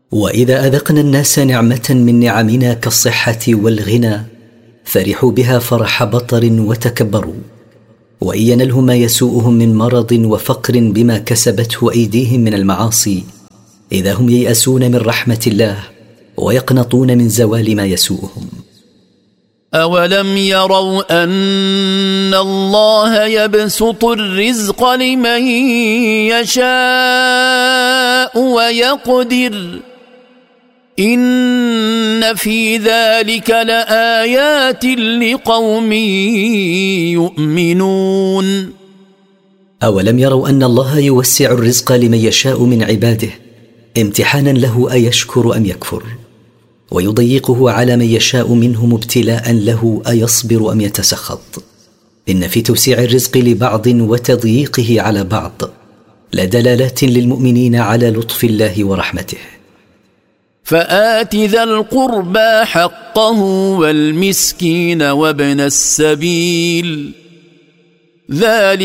وإذا أذقنا الناس نعمة من نعمنا كالصحة والغنى فرحوا بها فرح بطر وتكبروا، وإن ينلهم ما يسوءهم من مرض وفقر بما كسبته أيديهم من المعاصي إذا هم ييأسون من رحمة الله ويقنطون من زوال ما يسوءهم. أولم يروا أن الله يبسط الرزق لمن يشاء ويقدر إن في ذلك لآيات لقوم يؤمنون. أولم يروا أن الله يوسع الرزق لمن يشاء من عباده امتحانا له أيشكر أم يكفر، ويضيقه على من يشاء منهم ابتلاء له أيصبر أم يتسخط. إن في توسيع الرزق لبعض وتضييقه على بعض لدلالات للمؤمنين على لطف الله ورحمته. فآت ذا القربى حقه والمسكين وابن السبيل ذلك